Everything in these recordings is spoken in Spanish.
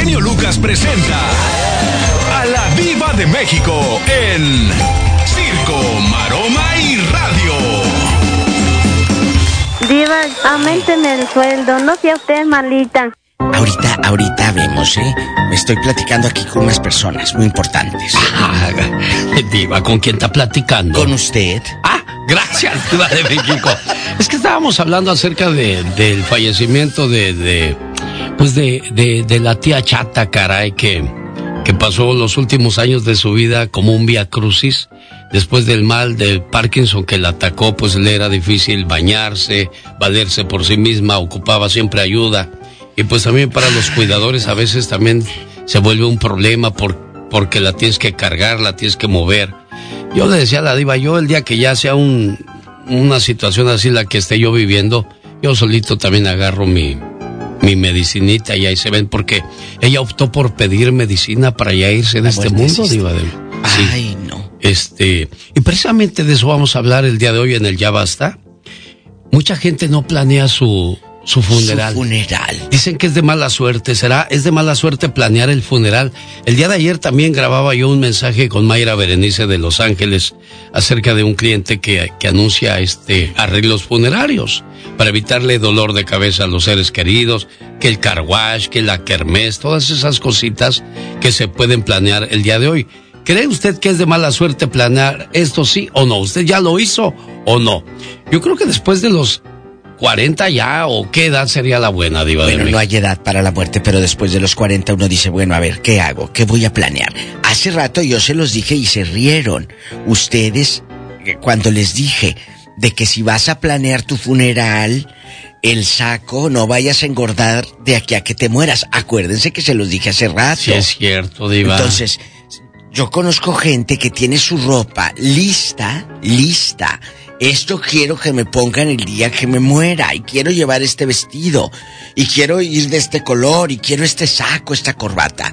genio Lucas presenta a la Diva de México en Circo, Maroma y Radio. Diva, auménteme el sueldo, no sea usted malita. Ahorita vemos, Me estoy platicando aquí con unas personas muy importantes. Diva, ¿con quién está platicando? ¿Con usted? Gracias, Diva de México. Es que estábamos hablando acerca del fallecimiento de la tía Chata, caray, que pasó los últimos años de su vida como un viacrucis. Después del mal del Parkinson que la atacó, pues le era difícil bañarse, valerse por sí misma, ocupaba siempre ayuda. Y pues también para los cuidadores a veces también se vuelve un problema porque la tienes que cargar, la tienes que mover. Yo le decía a la Diva, yo el día que ya sea una situación así la que esté yo viviendo, yo solito también agarro mi medicinita y ahí se ven, porque ella optó por pedir medicina para ya irse de este mundo, Diva. Sí. Ay, no. Y precisamente de eso vamos a hablar el día de hoy en el Ya Basta. Mucha gente no planea su funeral. Su funeral. Dicen que es de mala suerte. ¿Es de mala suerte planear el funeral? El día de ayer también grababa yo un mensaje con Mayra Berenice de Los Ángeles acerca de un cliente que anuncia arreglos funerarios para evitarle dolor de cabeza a los seres queridos, que el car wash, que la kermés, todas esas cositas que se pueden planear el día de hoy. ¿Cree usted que es de mala suerte planear esto, sí o no? ¿Usted ya lo hizo o no? Yo creo que después de los 40 ya, o qué edad sería la buena, Diva de México. Bueno, no hay edad para la muerte, pero después de los 40 uno dice, bueno, a ver, ¿qué hago? ¿Qué voy a planear? Hace rato yo se los dije y se rieron. Ustedes, cuando les dije de que si vas a planear tu funeral, el saco, no vayas a engordar de aquí a que te mueras. Acuérdense que se los dije hace rato. Sí, es cierto, Diva. Entonces, yo conozco gente que tiene su ropa lista. Esto quiero que me pongan el día que me muera, y quiero llevar este vestido, y quiero ir de este color, y quiero este saco, esta corbata.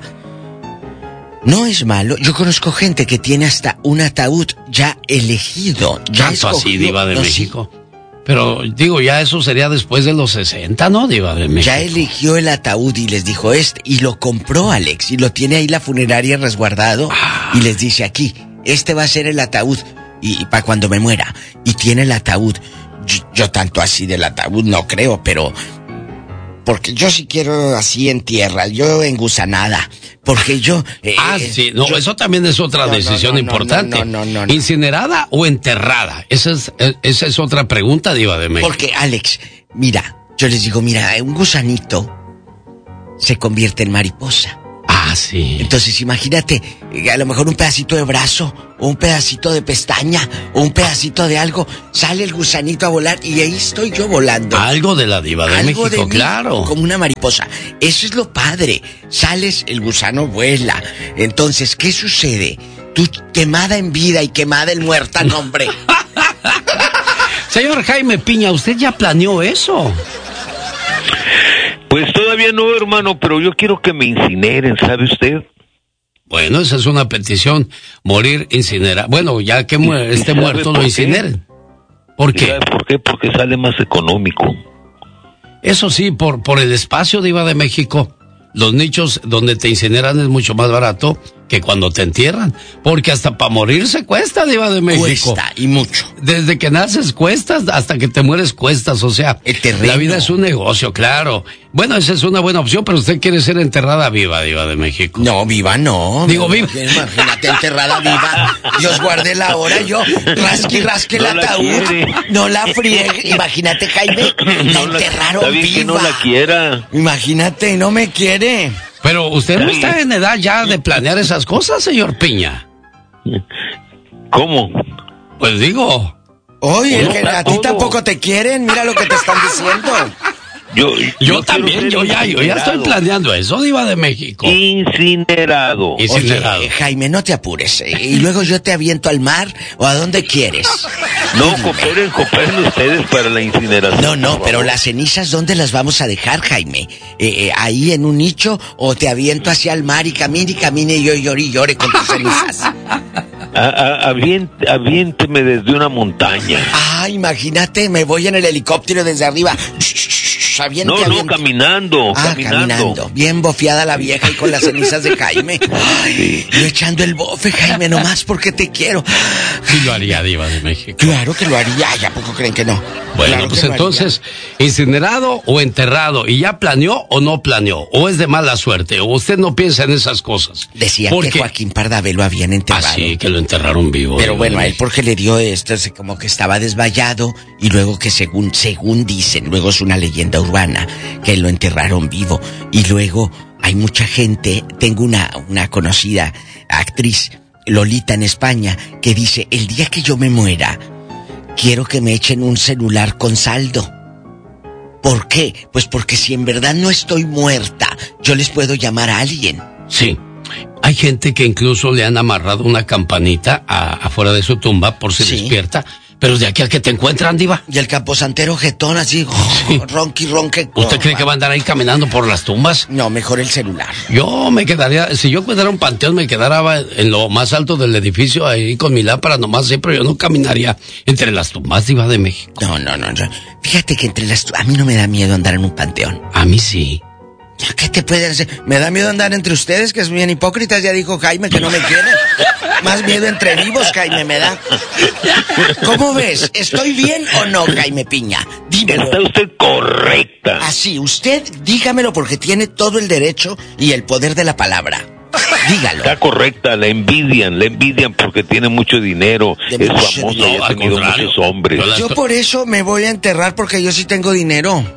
No es malo. Yo conozco gente que tiene hasta un ataúd ya elegido. Tanto así, Diva de México. Sí. Pero digo, ya eso sería después de los 60, ¿no, Diva de México? Ya eligió el ataúd y les dijo y lo compró, Alex, y lo tiene ahí la funeraria resguardado, y les dice aquí, este va a ser el ataúd, y para cuando me muera, y tiene el ataúd. Yo tanto así del ataúd no creo, pero porque yo sí quiero así en tierra, yo engusanada, porque yo... sí, no, eso también es otra decisión importante. No. ¿Incinerada o enterrada? Esa es otra pregunta, Diva de México. Porque, Alex, mira, yo les digo, mira, un gusanito se convierte en mariposa. Sí. Entonces imagínate, a lo mejor un pedacito de brazo, o un pedacito de pestaña, o un pedacito de algo, sale el gusanito a volar y ahí estoy yo volando. Algo de la Diva de México, de mí, claro. Como una mariposa. Eso es lo padre. Sales, el gusano vuela. Entonces, ¿qué sucede? Tú quemada en vida y quemada en muerta, no, hombre. Señor Jaime Piña, ¿usted ya planeó eso? Pues todavía no, hermano, pero yo quiero que me incineren, ¿sabe usted? Bueno, esa es una petición, morir incinerado. Bueno, ya que esté muerto lo incineren. ¿Por qué? ¿Sabe por qué? Porque sale más económico. Eso sí, por el espacio, Diva de México. Los nichos donde te incineran es mucho más barato que cuando te entierran. Porque hasta para morirse cuesta, Diva de México. Cuesta, y mucho. Desde que naces cuestas, hasta que te mueres cuestas. O sea, la vida es un negocio, claro. Bueno, esa es una buena opción, pero usted quiere ser enterrada viva, Diva de México. No, viva no. Digo, viva. Imagínate enterrada viva. Dios guarde la hora, yo rasque el ataúd. No la friegue. Imagínate, Jaime, la enterraron viva. Que no la quiera. Imagínate, no me quiere. Pero usted no está en edad ya de planear esas cosas, señor Piña. ¿Cómo? Pues digo. Oye, que a ti tampoco te quieren, mira lo que te están diciendo. Yo también, yo ya estoy planeando eso, Diva de México. Incinerado. Oye, Jaime, no te apures. Y luego yo te aviento al mar o a donde quieres. No, cooperen ustedes para la incineración. No, pero las cenizas, ¿dónde las vamos a dejar, Jaime? ¿Ahí en un nicho o te aviento hacia el mar y camine y yo llore con tus cenizas? Aviénteme desde una montaña. Imagínate, me voy en el helicóptero desde arriba. No, caminando. Caminando. Bien bofeada la vieja y con las cenizas de Jaime. Ay, yo echando el bofe, Jaime, nomás porque te quiero. Sí lo haría, Diva de México. Claro que lo haría. Ay, ¿a poco creen que no? Bueno, Claro pues que lo entonces, ¿incinerado o enterrado? ¿Y ya planeó o no planeó? ¿O es de mala suerte? ¿O usted no piensa en esas cosas? Decía que Joaquín Pardavé lo habían enterrado. Ah, sí, que lo enterraron vivo. Pero bueno, a él porque le dio esto, como que estaba desmayado y luego que según dicen, luego es una leyenda urbana, que lo enterraron vivo. Y luego hay mucha gente, tengo una conocida actriz, Lolita en España, que dice, el día que yo me muera, quiero que me echen un celular con saldo. ¿Por qué? Pues porque si en verdad no estoy muerta, yo les puedo llamar a alguien. Sí. Hay gente que incluso le han amarrado una campanita afuera de su tumba por si despierta. Pero de aquí al que te encuentran, Diva. Y el camposantero jetón así, ronque. ¿Usted cree que va a andar ahí caminando por las tumbas? No, mejor el celular. Yo me quedaría, si yo cuidara un panteón, me quedara en lo más alto del edificio ahí con mi lámpara nomás, pero yo no caminaría entre las tumbas, Diva de México. No. Fíjate que a mí no me da miedo andar en un panteón. A mí sí. ¿Qué te puede hacer? Me da miedo andar entre ustedes, que es bien hipócritas, ya dijo Jaime que no me quieren. Más miedo entre vivos, Jaime, me da. ¿Cómo ves? ¿Estoy bien o no, Jaime Piña? Dímelo. Está usted correcta. Así, usted dígamelo porque tiene todo el derecho y el poder de la palabra. Dígalo. Está correcta, la envidian porque tiene mucho dinero, es famoso y ha tenido muchos hombres. Yo por eso me voy a enterrar porque yo sí tengo dinero.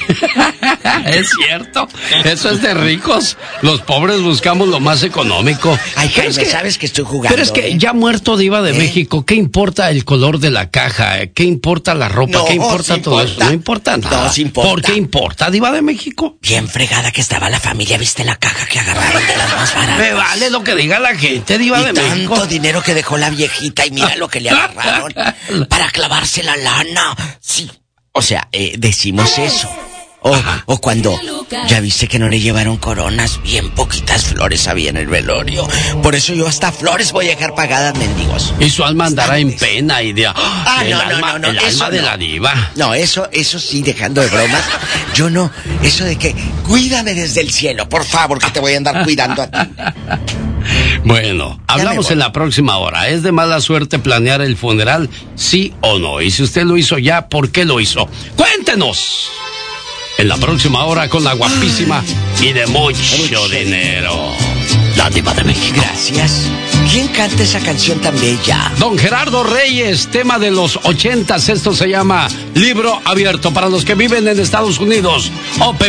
Es cierto, eso es de ricos. Los pobres buscamos lo más económico. Ay, Jaime, sabes que estoy jugando. Pero es que ya muerto, Diva de México, ¿qué importa el color de la caja? ¿Qué importa la ropa? No, ¿Qué importa sí todo eso? No importa nada. No, sí importa. ¿Por qué importa, Diva de México? Bien fregada que estaba la familia, ¿viste la caja que agarraron de las más baratas? Me vale lo que diga la gente, Diva de México. Tanto dinero que dejó la viejita y mira lo que le agarraron para clavarse la lana. Sí, o sea, decimos eso. O cuando ya viste que no le llevaron coronas, bien poquitas flores había en el velorio. Por eso yo hasta flores voy a dejar pagadas, mendigos. Y su alma andará en pena y de... no, el alma de la diva. No, eso sí, dejando de bromas. Yo no, eso de que cuídame desde el cielo, por favor, que te voy a andar cuidando a ti. Bueno, hablamos en la próxima hora. ¿Es de mala suerte planear el funeral, sí o no? Y si usted lo hizo ya, ¿por qué lo hizo? ¡Cuéntenos! En la próxima hora con la guapísima y de mucho dinero, la Diva de México. Gracias. ¿Quién canta esa canción tan bella? Don Gerardo Reyes, tema de los 80s. Esto se llama Libro Abierto para los que viven en Estados Unidos. Open